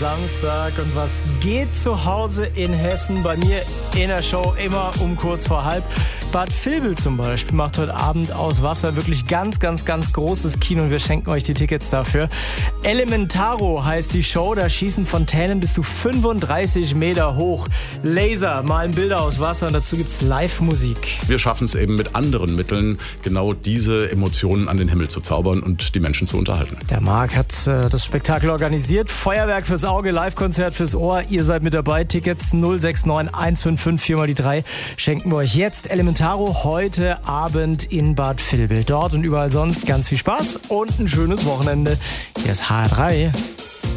Samstag. Und was geht zu Hause in Hessen? Bei mir in der Show immer um kurz vor halb. Bad Vilbel zum Beispiel macht heute Abend aus Wasser wirklich ganz, ganz, ganz großes Kino und wir schenken euch die Tickets dafür. Elementaro heißt die Show, da schießen Fontänen bis zu 35 Meter hoch. Laser malen Bilder aus Wasser und dazu gibt's Live-Musik. Wir schaffen es eben mit anderen Mitteln, genau diese Emotionen an den Himmel zu zaubern und die Menschen zu unterhalten. Der Marc hat das Spektakel organisiert. Feuerwerk fürs Auge, Live-Konzert fürs Ohr. Ihr seid mit dabei. Tickets 069 155 4 mal die 3 schenken wir euch jetzt. Elementaro heute Abend in Bad Vilbel. Dort und überall sonst ganz viel Spaß und ein schönes Wochenende. Hier ist HR3.